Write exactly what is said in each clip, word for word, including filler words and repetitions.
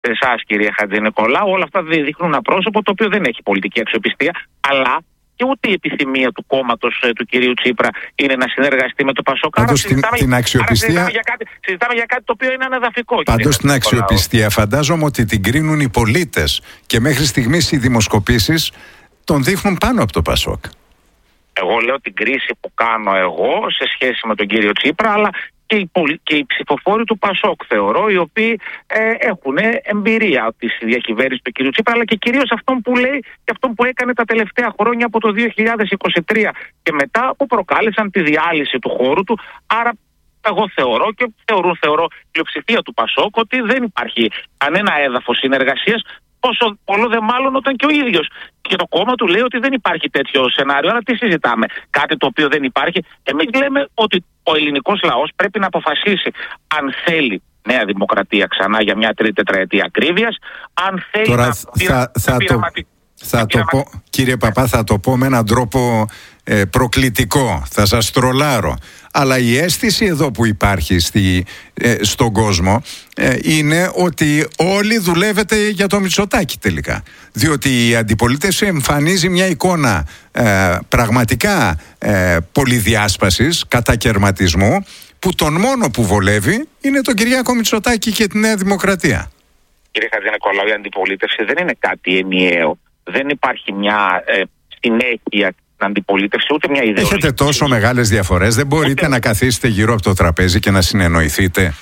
σε εσάς, κύριε Χατζηνικολάου. Όλα αυτά δείχνουν ένα πρόσωπο το οποίο δεν έχει πολιτική αξιοπιστία, αλλά και ούτε η επιθυμία του κόμματος ε, του κυρίου Τσίπρα είναι να συνεργαστεί με το Πασόκ. Άρα συζητάμε, την αξιοπιστία... άρα συζητάμε, για κάτι, συζητάμε για κάτι το οποίο είναι ανεδαφικό. Πάντως την αξιοπιστία φαντάζομαι ότι την κρίνουν οι πολίτες και μέχρι στιγμής οι δημοσκοπήσεις τον δείχνουν πάνω από το Πασόκ. Εγώ λέω την κρίση που κάνω εγώ σε σχέση με τον κύριο Τσίπρα, αλλά και οι, πολι... και οι ψηφοφόροι του Πασόκ, θεωρώ, οι οποίοι ε, έχουν εμπειρία της διακυβέρνησης του κυρίου Τσίπρα, αλλά και κυρίως αυτόν που λέει και αυτόν που έκανε τα τελευταία χρόνια από το δύο χιλιάδες είκοσι τρία και μετά, που προκάλεσαν τη διάλυση του χώρου του. Άρα εγώ θεωρώ και θεωρώ, θεωρώ πλειοψηφία του Πασόκ ότι δεν υπάρχει κανένα έδαφος συνεργασίας, πόσο πολλό δε μάλλον όταν και ο ίδιος και το κόμμα του λέει ότι δεν υπάρχει τέτοιο σενάριο. Άρα τι συζητάμε? Κάτι το οποίο δεν υπάρχει. Εμείς λέμε ότι ο ελληνικός λαός πρέπει να αποφασίσει αν θέλει Νέα Δημοκρατία ξανά για μια τρίτη τετραετία ακρίβειας, αν θέλει Τώρα να, θα, πειρα, θα, να το, πειραματι... θα το πω, κύριε Παπά, θα το πω με έναν τρόπο ε, προκλητικό, θα σας τρολάρω. Αλλά η αίσθηση εδώ που υπάρχει στη, ε, στον κόσμο ε, είναι ότι όλοι δουλεύετε για το Μητσοτάκη τελικά. Διότι η αντιπολίτευση εμφανίζει μια εικόνα ε, πραγματικά ε, πολυδιάσπασης, κατακερματισμού, που τον μόνο που βολεύει είναι τον Κυριάκο Μητσοτάκη και τη Νέα Δημοκρατία. Κύριε Χατζηνικολάου, η αντιπολίτευση δεν είναι κάτι ενιαίο. Δεν υπάρχει μια ε, συνέχεια αντιπολίτευση, ούτε μια ιδεολογική. Έχετε τόσο μεγάλες διαφορές, δεν μπορείτε ούτε... να καθίσετε γύρω από το τραπέζι και να συνεννοηθείτε?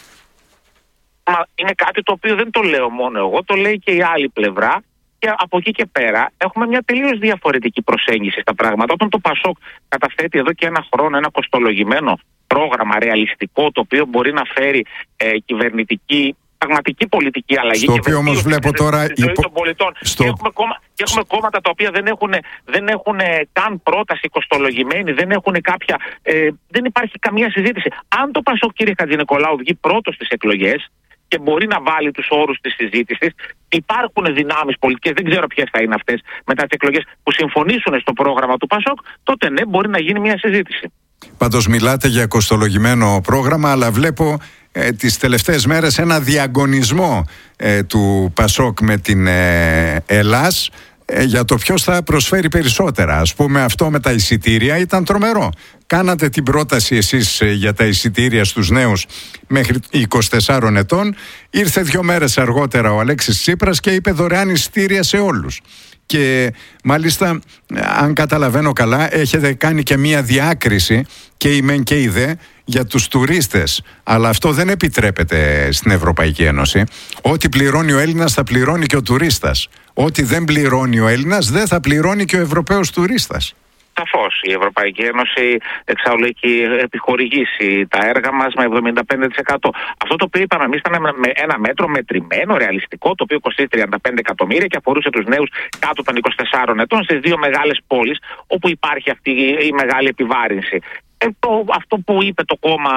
Μα είναι κάτι το οποίο δεν το λέω μόνο εγώ, το λέει και η άλλη πλευρά. Και από εκεί και πέρα έχουμε μια τελείως διαφορετική προσέγγιση στα πράγματα. Όταν το Πασόκ καταθέτει εδώ και ένα χρόνο ένα κοστολογημένο πρόγραμμα ρεαλιστικό, το οποίο μπορεί να φέρει ε, κυβερνητική, πραγματική πολιτική αλλαγή. Στο οποίο όμως βλέπω τώρα η ζωή των πολιτών. Στο... Και, έχουμε κόμμα, και έχουμε κόμματα τα οποία δεν έχουν, δεν έχουν καν πρόταση κοστολογημένη, δεν έχουν κάποια. Ε, δεν υπάρχει καμία συζήτηση. Αν το Πασόκ, κύριε Χατζηνικολάου, βγει πρώτο στις εκλογές και μπορεί να βάλει τους όρους της συζήτησης, υπάρχουν δυνάμεις πολιτικές, δεν ξέρω ποιες θα είναι αυτές μετά τις εκλογές, που συμφωνήσουν στο πρόγραμμα του Πασόκ, τότε ναι, μπορεί να γίνει μια συζήτηση. Πάντως μιλάτε για κοστολογημένο πρόγραμμα, αλλά βλέπω ε, τις τελευταίες μέρες ένα διαγωνισμό ε, του Πασόκ με την ε, Ελλάς ε, για το ποιος θα προσφέρει περισσότερα. Ας πούμε, αυτό με τα εισιτήρια ήταν τρομερό. Κάνατε την πρόταση εσείς ε, για τα εισιτήρια στους νέους μέχρι είκοσι τεσσάρων ετών. Ήρθε δύο μέρες αργότερα ο Αλέξης Τσίπρας και είπε δωρεάν εισιτήρια σε όλους. Και μάλιστα, αν καταλαβαίνω καλά, έχετε κάνει και μία διάκριση και η μεν και η δε για τους τουρίστες. Αλλά αυτό δεν επιτρέπεται στην Ευρωπαϊκή Ένωση. Ό,τι πληρώνει ο Έλληνας θα πληρώνει και ο τουρίστας. Ό,τι δεν πληρώνει ο Έλληνας δεν θα πληρώνει και ο Ευρωπαίος τουρίστας. Σαφώς. Η Ευρωπαϊκή Ένωση εξάλλου έχει επιχορηγήσει τα έργα μας με εβδομήντα πέντε τοις εκατό. Αυτό το οποίο είπαμε εμείς ήταν με ένα μέτρο μετρημένο, ρεαλιστικό, το οποίο κοστίζει τριάντα πέντε εκατομμύρια και αφορούσε τους νέους κάτω των είκοσι τεσσάρων ετών στις δύο μεγάλες πόλεις όπου υπάρχει αυτή η μεγάλη επιβάρυνση. Ε, το, αυτό που είπε το κόμμα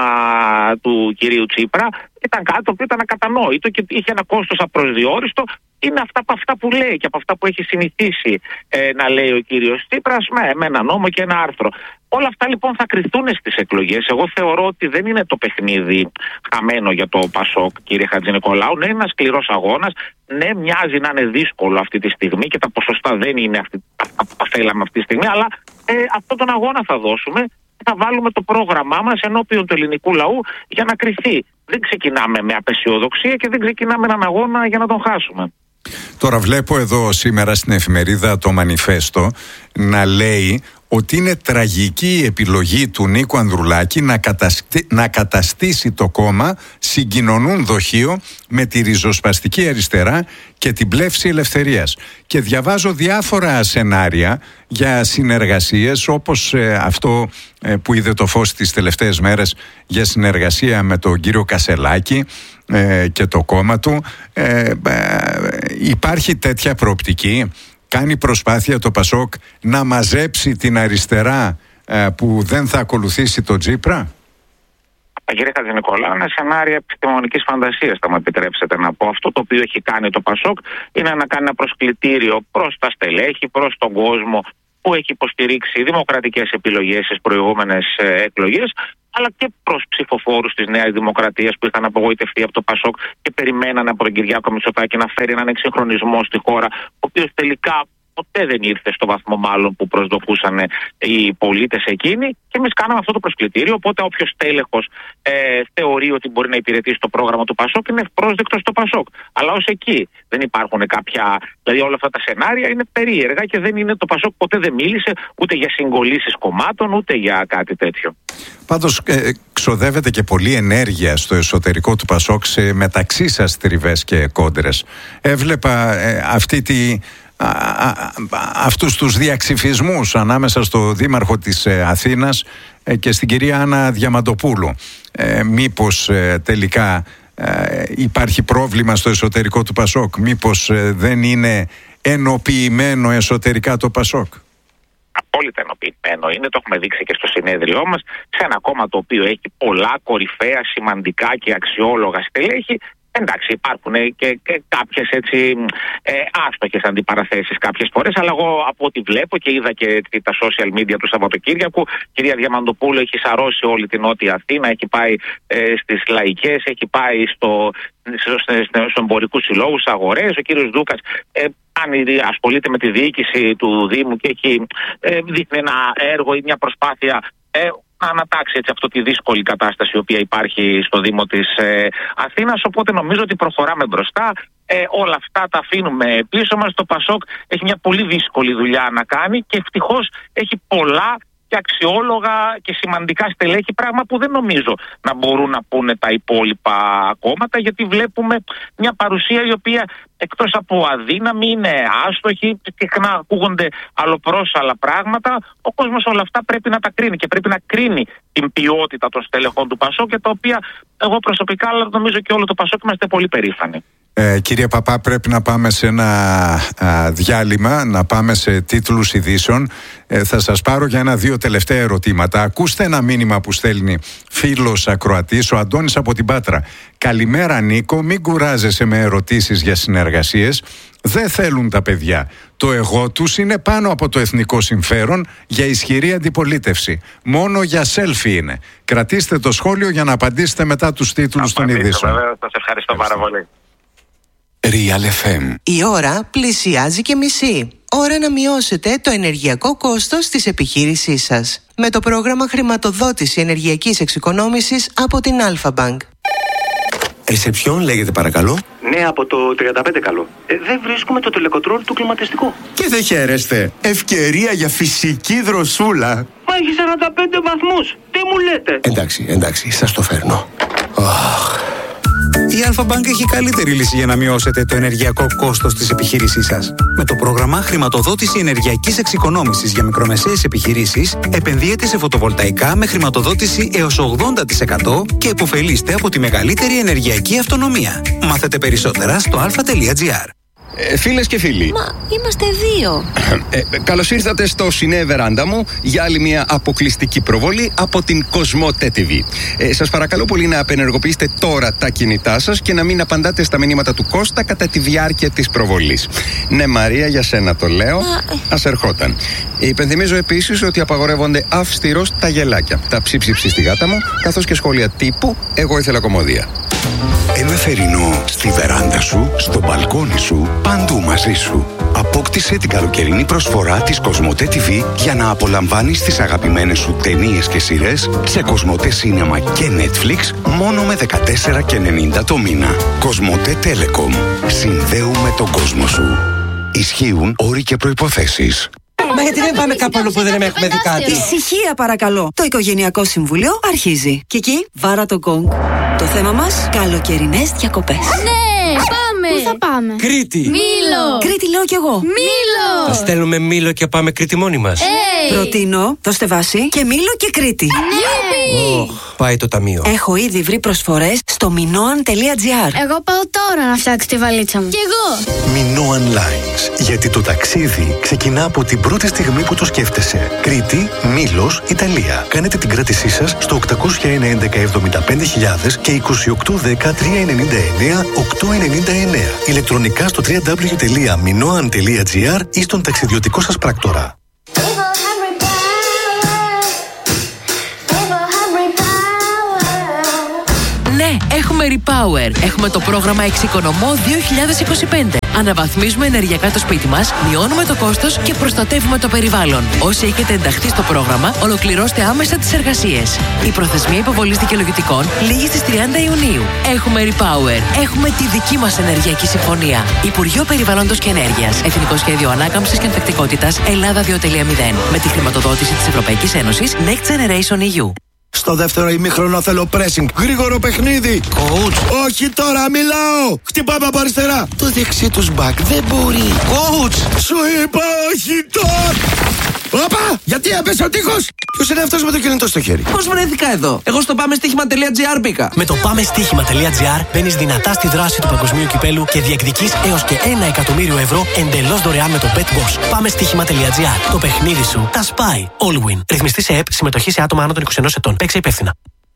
του κυρίου Τσίπρα ήταν κάτι το οποίο ήταν ακατανόητο και είχε ένα κόστος απροσδιόριστο. Είναι αυτά από αυτά που λέει και από αυτά που έχει συνηθίσει ε, να λέει ο κύριος Τσίπρας με, με ένα νόμο και ένα άρθρο. Όλα αυτά λοιπόν θα κριθούν στις εκλογές. Εγώ θεωρώ ότι δεν είναι το παιχνίδι χαμένο για το Πασόκ, κύριε Χατζηνικολάου. Ναι, είναι ένας σκληρός αγώνας. Ναι, μοιάζει να είναι δύσκολο αυτή τη στιγμή και τα ποσοστά δεν είναι αυτή, αυτά που θα θέλαμε αυτή τη στιγμή, αλλά ε, αυτόν τον αγώνα θα δώσουμε. Θα βάλουμε το πρόγραμμά μας ενώπιον του ελληνικού λαού για να κριθεί. Δεν ξεκινάμε με απεσιοδοξία και δεν ξεκινάμε έναν αγώνα για να τον χάσουμε. Τώρα βλέπω εδώ σήμερα στην εφημερίδα το Μανιφέστο να λέει ότι είναι τραγική η επιλογή του Νίκου Ανδρουλάκη να, καταστη... να καταστήσει το κόμμα συγκοινωνούν δοχείο με τη ριζοσπαστική αριστερά και την πλεύση ελευθερίας. Και διαβάζω διάφορα σενάρια για συνεργασίες, όπως ε, αυτό ε, που είδε το φως τις τελευταίες μέρες για συνεργασία με τον κύριο Κασελάκη ε, και το κόμμα του. Ε, ε, υπάρχει τέτοια προοπτική? Κάνει προσπάθεια το Πασόκ να μαζέψει την αριστερά ε, που δεν θα ακολουθήσει τον Τσίπρα? Κύριε Χατζηνικολάου, είναι σενάρια επιστημονικής φαντασίας, θα μου επιτρέψετε να πω. Αυτό το οποίο έχει κάνει το Πασόκ είναι να κάνει ένα προσκλητήριο προς τα στελέχη, προς τον κόσμο που έχει υποστηρίξει δημοκρατικές επιλογές στις προηγούμενες ε, εκλογές, αλλά και προς ψηφοφόρους της Νέας Δημοκρατίας που είχαν απογοητευτεί από το Πασόκ και περιμέναν από τον Κυριάκο Μητσοτάκη να φέρει έναν εξυγχρονισμό στη χώρα, ο οποίος τελικά ποτέ δεν ήρθε στο βαθμό μάλλον που προσδοκούσαν οι πολίτες εκείνοι, και εμείς κάναμε αυτό το προσκλητήριο. Οπότε όποιος τέλεχος ε, θεωρεί ότι μπορεί να υπηρετήσει το πρόγραμμα του Πασόκ είναι ευπρόσδεκτος στο Πασόκ. Αλλά ως εκεί δεν υπάρχουν κάποια. Δηλαδή όλα αυτά τα σενάρια είναι περίεργα και δεν είναι. Το Πασόκ ποτέ δεν μίλησε ούτε για συγκολήσεις κομμάτων ούτε για κάτι τέτοιο. Πάντως ε, ξοδεύεται και πολλή ενέργεια στο εσωτερικό του Πασόκ σε μεταξύ σας τριβές και κόντρες. Έβλεπα ε, αυτή τη. Α, α, αυτούς τους διαξυφισμούς ανάμεσα στο δήμαρχο της ε, Αθήνας ε, και στην κυρία Άννα Διαμαντοπούλου. Ε, μήπως ε, τελικά ε, υπάρχει πρόβλημα στο εσωτερικό του Πασόκ? Μήπως ε, δεν είναι ενοποιημένο εσωτερικά το Πασόκ? Απόλυτα ενοποιημένο είναι, το έχουμε δείξει και στο συνέδριό μας, σε ένα κόμμα το οποίο έχει πολλά κορυφαία, σημαντικά και αξιόλογα στελέχη. Εντάξει, υπάρχουν και, και κάποιες έτσι ε, άστοχες αντιπαραθέσεις κάποιες φορές, αλλά εγώ από ό,τι βλέπω και είδα και τα social media του Σαββατοκύριακου, κυρία Διαμαντοπούλου έχει σαρώσει όλη την Νότια Αθήνα, έχει πάει ε, στις λαϊκές, έχει πάει στο, στο, στους εμπορικούς συλλόγους, αγορές. Ο κύριος Δούκας ε, ασχολείται με τη διοίκηση του Δήμου και έχει ε, δείχνει ένα έργο ή μια προσπάθεια ε, να ανατάξει έτσι αυτή τη δύσκολη κατάσταση η οποία υπάρχει στο Δήμο της ε, Αθήνας. Οπότε νομίζω ότι προχωράμε μπροστά. Ε, όλα αυτά τα αφήνουμε πίσω μας. Το Πασόκ έχει μια πολύ δύσκολη δουλειά να κάνει και ευτυχώς έχει πολλά και αξιόλογα και σημαντικά στελέχη, πράγμα που δεν νομίζω να μπορούν να πούνε τα υπόλοιπα κόμματα, γιατί βλέπουμε μια παρουσία η οποία εκτός από αδύναμη είναι άστοχη, συχνά ακούγονται αλλοπρόσαλα πράγματα. Ο κόσμος όλα αυτά πρέπει να τα κρίνει και πρέπει να κρίνει την ποιότητα των στελεχών του Πασόκ, και τα οποία εγώ προσωπικά, αλλά νομίζω και όλο το Πασόκ, είμαστε πολύ περήφανοι. Ε, κύριε Παπά, πρέπει να πάμε σε ένα α, διάλειμμα, να πάμε σε τίτλους ειδήσεων. Ε, θα σας πάρω για ένα-δύο τελευταία ερωτήματα. Ακούστε ένα μήνυμα που στέλνει φίλος ακροατής, ο Αντώνης από την Πάτρα. Καλημέρα Νίκο, μην κουράζεσαι με ερωτήσεις για συνεργασίες. Δεν θέλουν τα παιδιά. Το εγώ τους είναι πάνω από το εθνικό συμφέρον για ισχυρή αντιπολίτευση. Μόνο για selfie είναι. Κρατήστε το σχόλιο για να απαντήσετε μετά τους τίτλους των ειδήσεων. Βέβαια, σας ευχαριστώ πάρα πολύ. Real εφ εμ. Η ώρα πλησιάζει και μισή. Ώρα να μειώσετε το ενεργειακό κόστος της επιχείρησής σας με το πρόγραμμα χρηματοδότηση ενεργειακής εξοικονόμησης από την Alpha Bank. Ρεσεψιόν λέγεται παρακαλώ. Ναι, από το τριάντα πέντε καλό. Ε, δεν βρίσκουμε το τελεκοτρόλ του κλιματιστικού. Και δεν χαίρεστε. Ευκαιρία για φυσική δροσούλα. Μα έχει σαράντα πέντε βαθμούς. Τι μου λέτε? Εντάξει, εντάξει, σας το φέρνω. Oh. Η Alpha Bank έχει καλύτερη λύση για να μειώσετε το ενεργειακό κόστος της επιχείρησής σας. Με το πρόγραμμα χρηματοδότηση ενεργειακής εξοικονόμησης για μικρομεσαίες επιχειρήσεις, επενδύετε σε φωτοβολταϊκά με χρηματοδότηση έως ογδόντα τοις εκατό και επωφελείστε από τη μεγαλύτερη ενεργειακή αυτονομία. Μάθετε περισσότερα στο αλφα τελεία τζι άρ. Ε, φίλες και φίλοι. Μα είμαστε δύο. Ε, καλώς ήρθατε στο Σινέ Βεράντα μου για άλλη μια αποκλειστική προβολή από την Κοσμοτέ τι βι. Ε, σας παρακαλώ πολύ να απενεργοποιήσετε τώρα τα κινητά σας και να μην απαντάτε στα μηνύματα του Κώστα κατά τη διάρκεια της προβολής. Ναι, Μαρία, για σένα το λέω. Ας ερχόταν. Υπενθυμίζω επίσης ότι απαγορεύονται αυστηρώς τα γελάκια, τα ψίψιψη στη γάτα μου, καθώς και σχόλια τύπου «Εγώ ήθελα κομμωδία». Ένα θερινό στη βεράντα σου, στο μπαλκόνι σου, παντού μαζί σου. Απόκτησε την καλοκαιρινή προσφορά της Κοσμοτέ τι βι για να απολαμβάνεις τις αγαπημένες σου ταινίες και σειρές σε Κοσμοτέ Σίνεμα και Netflix μόνο με δεκατέσσερα και ενενήντα το μήνα. Κοσμοτέ Telecom. Συνδέουμε τον κόσμο σου. Ισχύουν όροι και προϋποθέσεις. Μα γιατί δεν πάμε κάπου αλλού που δεν έχουμε δει κάτι? Ησυχία παρακαλώ. Το Οικογενειακό Συμβούλιο αρχίζει. Κική, βάρα το γκονγκ. Το θέμα μας, καλοκαιρινές διακοπές. Ναι, πάμε. Πού θα πάμε? Κρήτη. Μήλο. Κρήτη λέω κι εγώ. Μήλο. Θα στέλνουμε Μήλο και πάμε Κρήτη μόνοι μας. Hey. Προτείνω, δώστε βάση και Μήλο και Κρήτη. Ναι. Oh, πάει το ταμείο. Έχω ήδη βρει προσφορές στο μινόαν τελεία τζι άρ. Εγώ πάω τώρα να φτιάξω τη βαλίτσα μου. Κι εγώ. Minoan Lines. Γιατί το ταξίδι ξεκινά από την πρώτη στιγμή που το σκέφτεσαι. Κρήτη, Μήλος, Ιταλία. Κάνετε την κράτησή σας στο οκτακόσια έντεκα εβδομήντα πέντε χιλιάδες και είκοσι οκτώ δέκα τριακόσια ενενήντα εννέα οκτακόσια ενενήντα εννέα. Ηλεκτρονικά στο double-u double-u double-u τελεία minoan τελεία τζι άρ ή στον ταξιδιωτικό σας πράκτορα. Ναι, έχουμε Repower. Έχουμε το πρόγραμμα Εξοικονομώ δύο χιλιάδες είκοσι πέντε. Αναβαθμίζουμε ενεργειακά το σπίτι μας, μειώνουμε το κόστος και προστατεύουμε το περιβάλλον. Όσοι έχετε ενταχθεί στο πρόγραμμα, ολοκληρώστε άμεσα τις εργασίες. Η προθεσμία υποβολής δικαιολογητικών λήγει στις τριάντα Ιουνίου. Έχουμε Repower. Έχουμε τη δική μας ενεργειακή συμφωνία. Υπουργείο Περιβάλλοντος και Ενέργειας. Εθνικό Σχέδιο Ανάκαμψης και Ανθεκτικότητας Ελλάδα δύο κόμμα μηδέν. Με τη χρηματοδότηση της Ευρωπαϊκής Ένωσης Next Generation ι γιου. Στο δεύτερο ημίχρονο θέλω pressing. Γρήγορο παιχνίδι. Coach. Όχι τώρα, μιλάω. Χτυπάμε από αριστερά. Το δεξί τους back δεν μπορεί. Coach. Σου είπα όχι τώρα. Όπα! Γιατί έπεσε ο τείχος! Ποιος είναι αυτός με το κινητό στο χέρι? Πώς βρέθηκα εδώ? Εγώ στο πάμε στοίχημα τελεία τζι άρ μπήκα. Με το πάμε στοίχημα τελεία τζι άρ μπαίνεις δυνατά στη δράση του παγκοσμίου κυπέλου και διεκδικείς έως και ένα εκατομμύριο ευρώ εντελώς δωρεάν με το BetBox. Πάμε στοίχημα τελεία τζι άρ. Το παιχνίδι σου τα σπάει. All win. Ρυθμιστή σε ΕΠ, συμμετοχή σε άτομα άνω των είκοσι ενός ετών. Παίξε υπεύθυνα.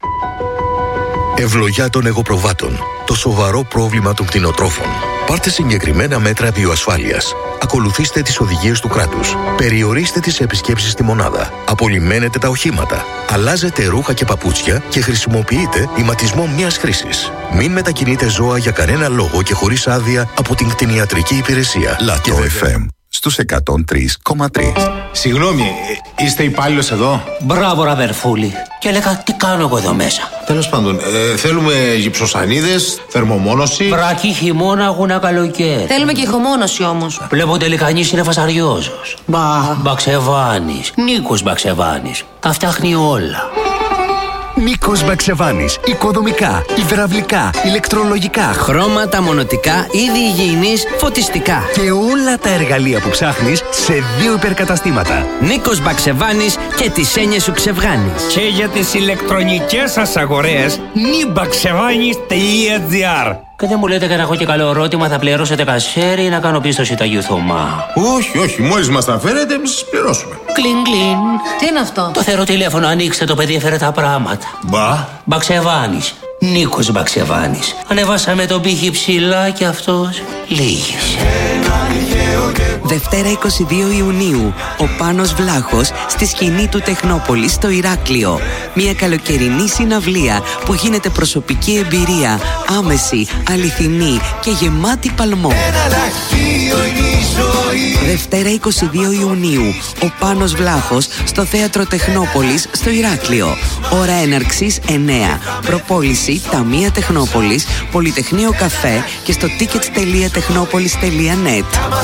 Ευλογιά των εγωπροβάτων. Το σοβαρό πρόβλημα των κτηνοτρόφων. Πάρτε συγκεκριμένα μέτρα βιοασφάλειας. Ακολουθήστε τις οδηγίες του κράτους. Περιορίστε τις επισκέψεις στη μονάδα. Απολυμμένετε τα οχήματα. Αλλάζετε ρούχα και παπούτσια και χρησιμοποιείτε ηματισμό μιας χρήσης. Μην μετακινείτε ζώα για κανένα λόγο και χωρίς άδεια από την κτηνιατρική υπηρεσία. Λατό εφ εμ στους εκατόν τρία κόμμα τρία. Συγγνώμη, είστε υπάλληλος εδώ? Μπράβο, ραβερφούλη. Και έλεγα, τι κάνω εγώ εδώ μέσα? Τέλος πάντων, ε, θέλουμε γυψοσανίδες, θερμομόνωση. Βρακή, χειμώνα, αγούνα, καλοκαίρι. Θέλουμε και ηχομόνωση όμως. Βλέπω τελικανής είναι φασαριόζος. Μπα. Μπαξεβάνης. Νίκος Μπαξεβάνης. Τα φτιάχνει όλα. Νίκος Μπαξεβάνης. Οικοδομικά, υδραυλικά, ηλεκτρολογικά, χρώματα, μονοτικά, είδη υγιεινής, φωτιστικά. Και όλα τα εργαλεία που ψάχνεις σε δύο υπερκαταστήματα. Νίκος Μπαξεβάνης και τις έννοιες σου ξεβγάνεις. Και για τις ηλεκτρονικές σας αγορές, νιμπαξεβάνης τελεία τζι άρ. Και δεν μου λέτε και να έχω και καλό ερώτημα, θα πληρώσετε κασέρι ή να κάνω πίστοση Ταγιού Θωμά? Όχι, όχι, μόλις μας τα φέρετε, εμείς σας πληρώσουμε. Κλιν, κλιν. Τι είναι αυτό? Το θεροτηλέφωνο, ανοίξτε το, παιδί έφερε τα πράγματα. Μπα. Μπαξεβάνης. Νίκος Μπαξεβάνης. Ανεβάσαμε τον πύχη ψηλά και αυτός λύγησε. Δευτέρα είκοσι δύο Ιουνίου, ο Πάνος Βλάχος στη σκηνή του Τεχνόπολης στο Ηράκλειο. Μια καλοκαιρινή συναυλία που γίνεται προσωπική εμπειρία, άμεση, αληθινή και γεμάτη παλμό. Δευτέρα είκοσι δύο Ιουνίου, ο Πάνος Βλάχος στο Θέατρο Τεχνόπολης στο Ηράκλειο. Ώρα έναρξης εννέα. Προπόληση Ταμεία Τεχνόπολης, Πολυτεχνείο Καφέ και στο tickets τελεία τεχνόπολης τελεία net.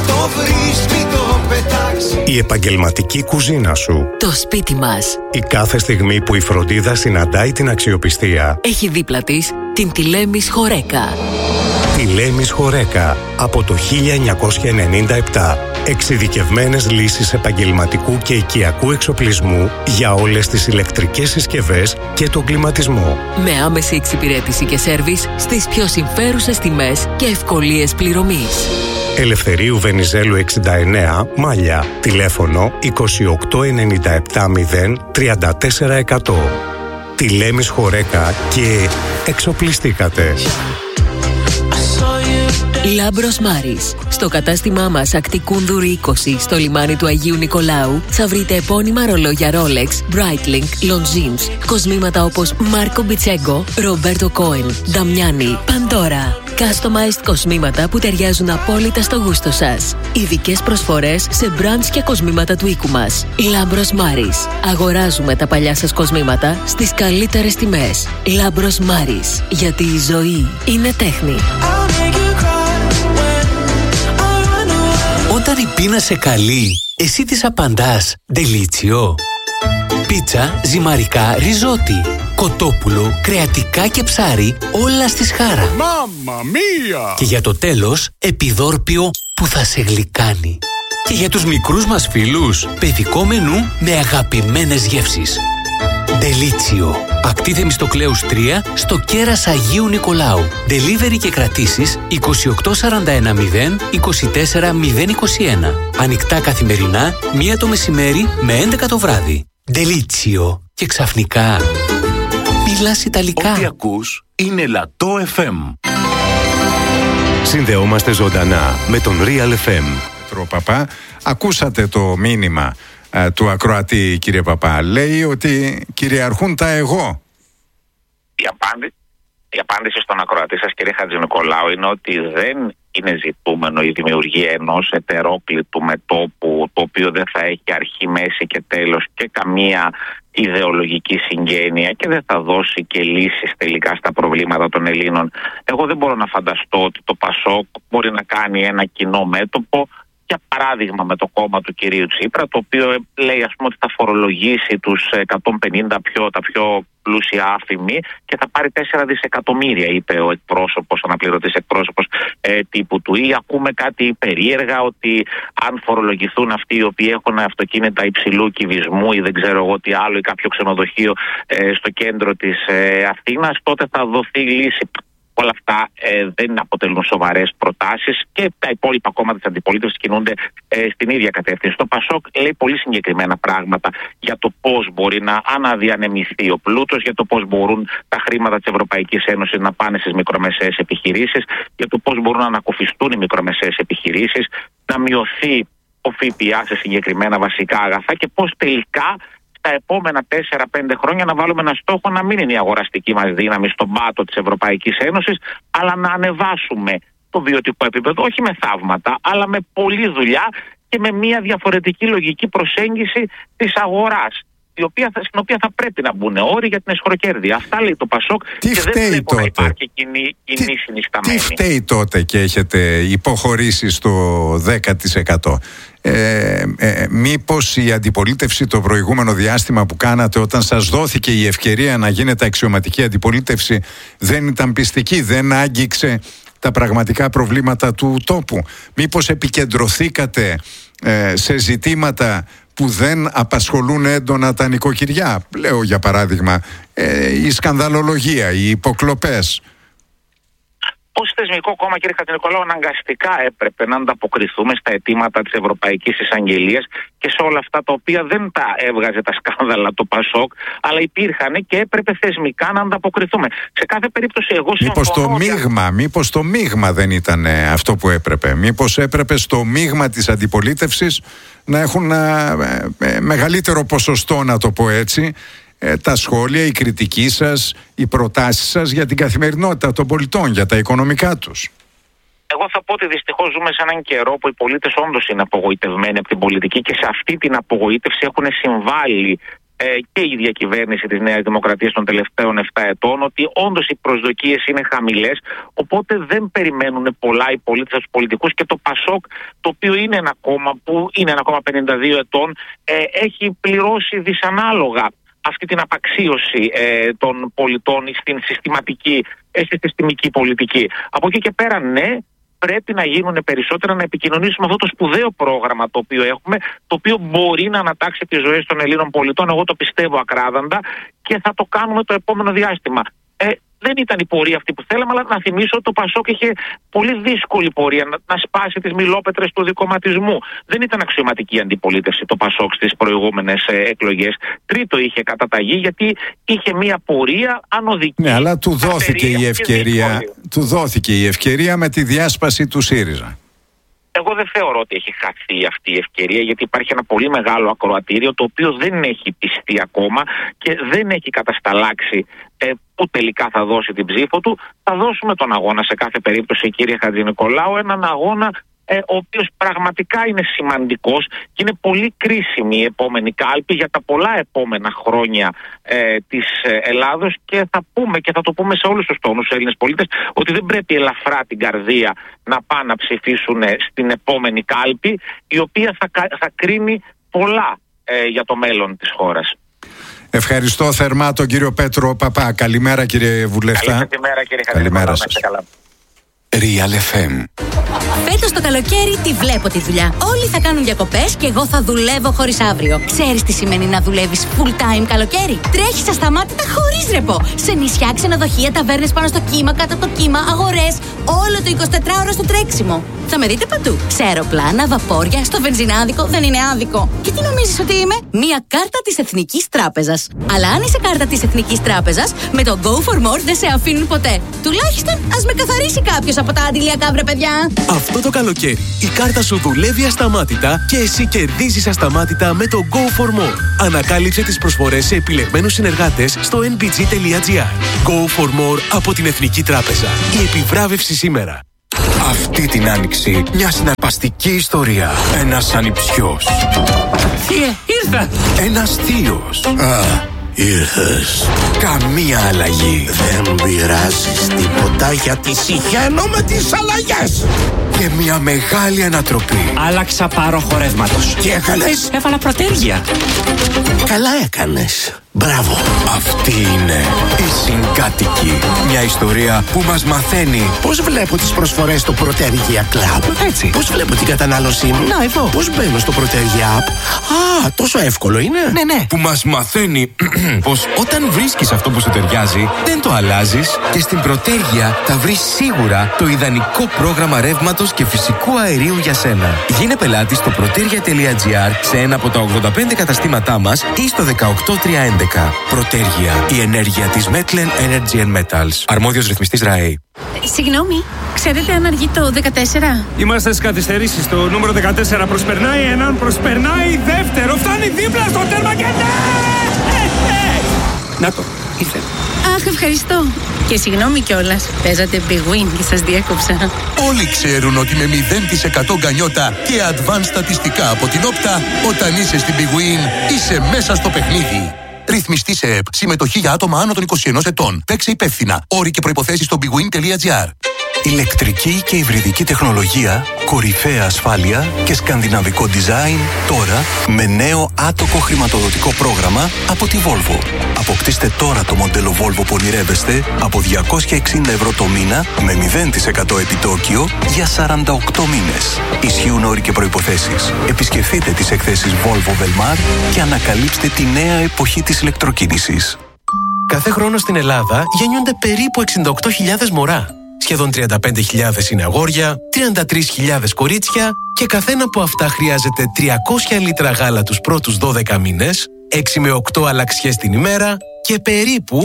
Η επαγγελματική κουζίνα σου. Το σπίτι μας. Η κάθε στιγμή που η φροντίδα συναντάει την αξιοπιστία. Έχει δίπλα της την Τηλέμις Χορέκα. Τηλέμις Χορέκα από το χίλια εννιακόσια ενενήντα επτά. Εξειδικευμένες λύσεις επαγγελματικού και οικιακού εξοπλισμού για όλες τις ηλεκτρικές συσκευές και τον κλιματισμό. Με άμεση εξυπηρέτηση και σέρβις στις πιο συμφέρουσες τιμές και ευκολίες πληρωμής. Ελευθερίου Βενιζέλου εξήντα εννέα, Μάλια. Τηλέφωνο είκοσι οκτώ ενενήντα επτά μηδέν τριάντα τέσσερα εκατό. Τηλέμις Χορέκα και εξοπλιστήκατε. Λάμπρος Μάρης. Στο κατάστημά μας Ακτικούνδουρη είκοσι στο λιμάνι του Αγίου Νικολάου θα βρείτε επώνυμα ρολόγια Rolex, Breitling, Longines, κοσμήματα όπως Μάρκο Μπιτσέγκο, Ρομπέρτο Κόεν, Νταμιάνι, Παντόρα. Customized κοσμήματα που ταιριάζουν απόλυτα στο γούστο σας. Ειδικές προσφορές σε brands και κοσμήματα του οίκου μας. Λάμπρος Μάρης. Αγοράζουμε τα παλιά σας κοσμήματα στις καλύτερες τιμές. Λάμπρος Μάρης. Γιατί η ζωή είναι τέχνη. Όταν η πείνα σε καλεί, εσύ της απαντάς «Ντελίτσιο». Πίτσα, ζυμαρικά, ριζότι, κοτόπουλο, κρεατικά και ψάρι, όλα στη σχάρα. Μάμμα μία! Και για το τέλος, επιδόρπιο που θα σε γλυκάνει. Και για τους μικρούς μας φίλους, παιδικό μενού με αγαπημένες γεύσεις. Ντελίτσιο. Ακτή Θεμιστοκλέους τρία στο κέρας Αγίου Νικολάου. Delivery και κρατήσεις είκοσι οκτώ σαράντα ένα μηδέν είκοσι τέσσερα μηδέν είκοσι ένα. Ανοιχτά καθημερινά, μία το μεσημέρι με έντεκα το βράδυ. Ντελίτσιο. Και ξαφνικά μιλάς Ιταλικά. Ό,τι ακούς είναι Λατό εφ εμ. Συνδεόμαστε ζωντανά με τον Real εφ εμ. Παπά, ακούσατε το μήνυμα ε, του ακροατή, κύριε Παπά. Λέει ότι κυριαρχούν τα εγώ. Η απάντηση η απάντηση στον ακροατή σας, κύριε Χατζηνικολάου, είναι ότι δεν είναι ζητούμενο η δημιουργία ενός ετερόκλητου μετώπου, το οποίο δεν θα έχει αρχή, μέση και τέλος και καμία ιδεολογική συγγένεια και δεν θα δώσει και λύσεις τελικά στα προβλήματα των Ελλήνων. Εγώ δεν μπορώ να φανταστώ ότι το Πασόκ μπορεί να κάνει ένα κοινό μέτωπο, για παράδειγμα με το κόμμα του κυρίου Τσίπρα, το οποίο λέει, ας πούμε, ότι θα φορολογήσει τους εκατόν πενήντα πιο, τα πιο πλούσια άφημοι και θα πάρει τέσσερα δισεκατομμύρια, είπε ο εκπρόσωπος, ο αναπληρωτής εκπρόσωπος ε, τύπου του. Ή ακούμε κάτι περίεργα, ότι αν φορολογηθούν αυτοί οι οποίοι έχουν αυτοκίνητα υψηλού κυβισμού ή δεν ξέρω εγώ τι άλλο, ή κάποιο ξενοδοχείο ε, στο κέντρο της ε, Αθήνας, τότε θα δοθεί λύση. Όλα αυτά ε, δεν αποτελούν σοβαρές προτάσεις και τα υπόλοιπα κόμματα της αντιπολίτευσης κινούνται ε, στην ίδια κατεύθυνση. Το Πασόκ λέει πολύ συγκεκριμένα πράγματα για το πώς μπορεί να αναδιανεμηθεί ο πλούτος, για το πώς μπορούν τα χρήματα της Ευρωπαϊκής Ένωσης να πάνε στις μικρομεσαίες επιχειρήσεις, για το πώς μπορούν να ανακουφιστούν οι μικρομεσαίες επιχειρήσεις, να μειωθεί ο ΦΠΑ σε συγκεκριμένα βασικά αγαθά και πώς τελικά τα επόμενα τέσσερα πέντε χρόνια να βάλουμε ένα στόχο να μην είναι η αγοραστική μας δύναμη στον πάτο της Ευρωπαϊκής Ένωσης, αλλά να ανεβάσουμε το βιωτικό επίπεδο, όχι με θαύματα, αλλά με πολλή δουλειά και με μια διαφορετική λογική προσέγγιση της αγοράς, η οποία, στην οποία θα πρέπει να μπουν όροι για την εσχροκέρδεια. Αυτά λέει το Πασόκ τι και δεν βλέπω τότε? να υπάρχει κοινή, κοινή συνισταμένη. Τι φταίει τότε και έχετε υποχωρήσει στο δέκα τοις εκατό? Ε, ε, μήπως η αντιπολίτευση το προηγούμενο διάστημα που κάνατε, όταν σας δόθηκε η ευκαιρία να γίνετε αξιωματική αντιπολίτευση, δεν ήταν πιστική, δεν άγγιξε τα πραγματικά προβλήματα του τόπου? Μήπως επικεντρωθήκατε ε, σε ζητήματα που δεν απασχολούν έντονα τα νοικοκυριά? Λέω για παράδειγμα ε, η σκανδαλολογία, οι υποκλοπές. Ως θεσμικό κόμμα, κύριε Χατζηνικολάου, αναγκαστικά έπρεπε να ανταποκριθούμε στα αιτήματα της Ευρωπαϊκής Εισαγγελίας και σε όλα αυτά τα οποία δεν τα έβγαζε τα σκάνδαλα το Πασόκ, αλλά υπήρχαν και έπρεπε θεσμικά να ανταποκριθούμε. Σε κάθε περίπτωση, εγώ συμφωνώ. Μήπως το μείγμα, μήπως το μείγμα δεν ήταν αυτό που έπρεπε? Μήπως έπρεπε στο μείγμα της αντιπολίτευσης να έχουν ένα μεγαλύτερο ποσοστό, να το πω έτσι, τα σχόλια, η κριτική σας, οι προτάσεις σας για την καθημερινότητα των πολιτών, για τα οικονομικά τους? Εγώ θα πω ότι δυστυχώς ζούμε σε έναν καιρό που οι πολίτες όντως είναι απογοητευμένοι από την πολιτική και σε αυτή την απογοήτευση έχουν συμβάλει ε, και η διακυβέρνηση της Νέας Δημοκρατίας των τελευταίων επτά ετών, ότι όντως οι προσδοκίες είναι χαμηλές, οπότε δεν περιμένουν πολλά οι πολίτες από τους πολιτικούς και το Πασόκ, το οποίο είναι ένα κόμμα που είναι ένα κόμμα πενήντα δύο ετών, ε, έχει πληρώσει δυσανάλογα αυτή την απαξίωση ε, των πολιτών στην συστηματική, ε, στη συστημική πολιτική. Από εκεί και πέρα, ναι, πρέπει να γίνουν περισσότερα, να επικοινωνήσουμε αυτό το σπουδαίο πρόγραμμα το οποίο έχουμε, το οποίο μπορεί να ανατάξει τις ζωές των Ελλήνων πολιτών. Εγώ το πιστεύω ακράδαντα και θα το κάνουμε το επόμενο διάστημα. Ε, δεν ήταν η πορεία αυτή που θέλαμε, αλλά να θυμίσω ότι το Πασόκ είχε πολύ δύσκολη πορεία να, να σπάσει τις μιλόπετρες του δικομματισμού. Δεν ήταν αξιωματική αντιπολίτευση το Πασόκ στις προηγούμενες ε, εκλογές. Τρίτο είχε καταταγή, γιατί είχε μια πορεία ανωδική. Ναι, αλλά του δόθηκε η ευκαιρία, του δόθηκε η ευκαιρία με τη διάσπαση του ΣΥΡΙΖΑ. Εγώ δεν θεωρώ ότι έχει χαθεί αυτή η ευκαιρία, γιατί υπάρχει ένα πολύ μεγάλο ακροατήριο το οποίο δεν έχει πιστεί ακόμα και δεν έχει κατασταλάξει ε, που τελικά θα δώσει την ψήφο του. Θα δώσουμε τον αγώνα σε κάθε περίπτωση, κύριε Χατζηνικολάου, έναν αγώνα ε, ο οποίος πραγματικά είναι σημαντικός και είναι πολύ κρίσιμη η επόμενη κάλπη για τα πολλά επόμενα χρόνια ε, της Ελλάδος, και θα πούμε και θα το πούμε σε όλους τους τόνους τους Έλληνες πολίτες ότι δεν πρέπει ελαφρά την καρδία να πάνε να ψηφίσουν στην επόμενη κάλπη, η οποία θα, θα κρίνει πολλά ε, για το μέλλον της χώρας. Ευχαριστώ θερμά τον κύριο Πέτρο Παπά. Καλημέρα, κύριε Βουλευτά. Καλημέρα, κύριε Καλημέρα σας. Real εφ εμ. Φέτος το καλοκαίρι τη βλέπω τη δουλειά. Όλοι θα κάνουν διακοπές και εγώ θα δουλεύω χωρίς αύριο. Ξέρεις τι σημαίνει να δουλεύεις full time καλοκαίρι? Τρέχεις ασταμάτητα χωρίς ρεπό. Σε νησιά, ξενοδοχεία, ταβέρνες πάνω στο κύμα, κάτω από το κύμα, αγορές. Όλο το εικοσιτετράωρο στο τρέξιμο. Θα με δείτε παντού. Σε αεροπλάνα, βαπόρια, στο βενζινάδικο, δεν είναι άδικο. Και τι νομίζεις ότι είμαι? Μία κάρτα της Εθνικής Τράπεζας. Αλλά αν είσαι κάρτα της Εθνικής Τράπεζας, με το Go for More δεν σε αφήνουν ποτέ. Τουλάχιστον ας με καθαρίσει κάποιος από τα αντιλιακά, βρε παιδιά. Αυτό το καλοκαίρι η κάρτα σου δουλεύει ασταμάτητα και εσύ κερδίζεις ασταμάτητα με το Go for More. Ανακάλυψε τις προσφορές σε επιλεγμένους συνεργάτες στο εν μπι τζι τελεία τζι άρ. Go for More από την Εθνική Τράπεζα. Η επιβράβευση σήμερα. Αυτή την άνοιξη μια συναρπαστική ιστορία. Ένας ανιψιός. Θεία, ήρθα. Ένας θείος. Α, ήρθες. Καμία αλλαγή. Δεν πειράζεις τίποτα γιατί συχαίνω με τις αλλαγές. Και μια μεγάλη ανατροπή. Άλλαξα πάροχο ρεύματος. Τι έκανες? Έβαλα προτέρια. Καλά έκανες. Μπράβο. Αυτή είναι η Συγκάτοικη. Μια ιστορία που μας μαθαίνει πώς βλέπω τις προσφορές στο Προτέργεια Club. Έτσι. Πώς βλέπω την κατανάλωσή μου. Να, εδώ. Πώς μπαίνω στο Προτέργεια App. Α, τόσο εύκολο είναι. Ναι, ναι. Που μας μαθαίνει πως όταν βρίσκεις αυτό που σου ταιριάζει, δεν το αλλάζεις και στην Προτέργεια θα βρεις σίγουρα το ιδανικό πρόγραμμα ρεύματος και φυσικού αερίου για σένα. Γίνε πελάτη στο προτέρια τελεία τζι άρ σε ένα από τα ογδόντα πέντε καταστήματά μας ή στο δεκαοκτώ τριακόσια έντεκα. Προτέργεια. Η ενέργεια της Metlen Energy and Metals. Αρμόδιος ρυθμιστής ΡΑΕ. Συγγνώμη, ξέρετε αν αργεί το δεκατέσσερα? Είμαστε στις καθυστερήσεις. Το νούμερο δεκατέσσερα προσπερνάει έναν, προσπερνάει δεύτερο. Φτάνει δίπλα στο τέρμα και ναι! Να το, ήρθε. Αχ, ευχαριστώ. Και συγγνώμη κιόλας. Παίζατε Big Win και σας διέκοψα. Όλοι ξέρουν ότι με μηδέν τοις εκατό γκανιότα και advanced στατιστικά από την Όπτα, όταν είσαι στην Big Win, είσαι μέσα στο παιχνίδι. Ρυθμιστή σε ΕΠ. Συμμετοχή για άτομα άνω των είκοσι ενός ετών. Παίξε υπεύθυνα. Όροι και προϋποθέσεις στο bigwin τελεία τζι άρ. Ηλεκτρική και υβριδική τεχνολογία, κορυφαία ασφάλεια και σκανδιναβικό design τώρα με νέο άτοκο χρηματοδοτικό πρόγραμμα από τη Volvo. Αποκτήστε τώρα το μοντέλο Volvo που ονειρεύεστε από διακόσια εξήντα ευρώ το μήνα με μηδέν τοις εκατό επιτόκιο για σαράντα οκτώ μήνες. Ισχύουν όροι και προϋποθέσεις. Επισκεφτείτε τις εκθέσεις Volvo Velmar και ανακαλύψτε τη νέα εποχή της ηλεκτροκίνησης. Κάθε χρόνο στην Ελλάδα γεννιούνται περίπου εξήντα οκτώ χιλιάδες μωρά. Σχεδόν τριάντα πέντε χιλιάδες είναι αγόρια, τριάντα τρεις χιλιάδες κορίτσια και καθένα από αυτά χρειάζεται τριακόσια λίτρα γάλα τους πρώτους δώδεκα μήνες, έξι με οκτώ αλλαξιές την ημέρα και περίπου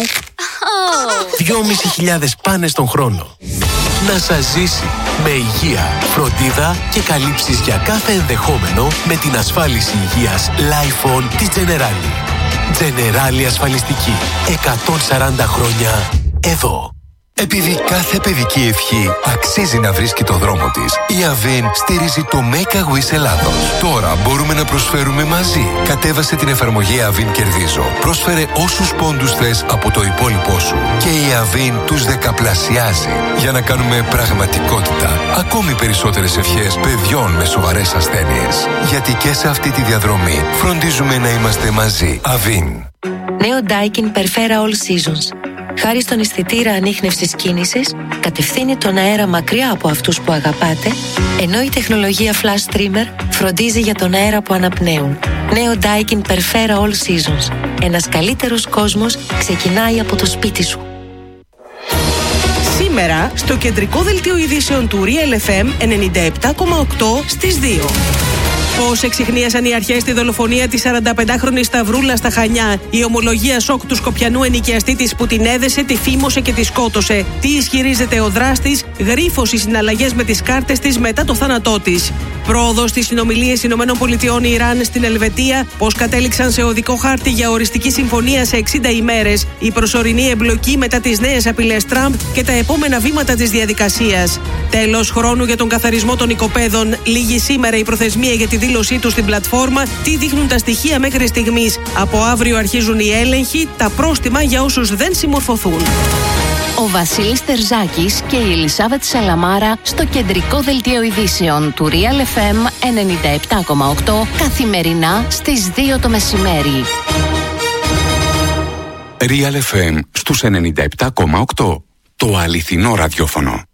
δυόμισι χιλιάδες πάνες τον χρόνο. Να σας ζήσει με υγεία, φροντίδα και καλύψεις για κάθε ενδεχόμενο με την ασφάλιση υγείας Lifon της Generali. Generali ασφαλιστική. εκατόν σαράντα χρόνια εδώ. Επειδή κάθε παιδική ευχή αξίζει να βρίσκει το δρόμο της, η Avin στηρίζει το Make a Wish Ελλάδος. Τώρα μπορούμε να προσφέρουμε μαζί. Κατέβασε την εφαρμογή Avin Κερδίζω. Πρόσφερε όσους πόντους θες από το υπόλοιπό σου. Και η Avin τους δεκαπλασιάζει. Για να κάνουμε πραγματικότητα ακόμη περισσότερες ευχές παιδιών με σοβαρές ασθένειες. Γιατί και σε αυτή τη διαδρομή φροντίζουμε να είμαστε μαζί. Avin. Νέο Daikin Perfera All Seasons. Χάρη στον αισθητήρα ανίχνευσης κίνησης, κατευθύνει τον αέρα μακριά από αυτούς που αγαπάτε, ενώ η τεχνολογία Flash Trimmer φροντίζει για τον αέρα που αναπνέουν. Νέο Daikin Perfera All Seasons. Ένας καλύτερος κόσμος ξεκινάει από το σπίτι σου. Σήμερα, στο κεντρικό δελτίο ειδήσεων του Real εφ εμ ενενήντα επτά κόμμα οκτώ στις δύο. Πώς εξιχνίασαν οι αρχές τη δολοφονία της σαρανταπεντάχρονης Σταυρούλα στα Χανιά. Η ομολογία σοκ του σκοπιανού ενοικιαστή της που την έδεσε, τη φήμωσε και τη σκότωσε. Τι ισχυρίζεται ο δράστης, γρίφος οι συναλλαγές με τις κάρτες της μετά το θάνατό της. Πρόοδος στις συνομιλίες ΗΠΑ Ιράν στην Ελβετία, πώς κατέληξαν σε οδικό χάρτη για οριστική συμφωνία σε εξήντα ημέρες, η προσωρινή εμπλοκή μετά τις νέες απειλές Τραμπ και τα επόμενα βήματα της διαδικασίας. Τέλος χρόνου για τον καθαρισμό των οικοπαίδων. Λίγη σήμερα η προθεσμία για τη δήλωσή του στην πλατφόρμα. Τι δείχνουν τα στοιχεία μέχρι στιγμής. Από αύριο αρχίζουν οι έλεγχοι, τα πρόστιμα για όσους δεν συμμορφωθούν. Ο Βασίλης Τερζάκης και η Ελισάβετ Σαλαμάρα στο κεντρικό δελτίο ειδήσεων του Real εφ εμ ενενήντα επτά κόμμα οκτώ καθημερινά στις δύο το μεσημέρι. Real εφ εμ στους ενενήντα επτά κόμμα οκτώ. Το αληθινό ραδιόφωνο.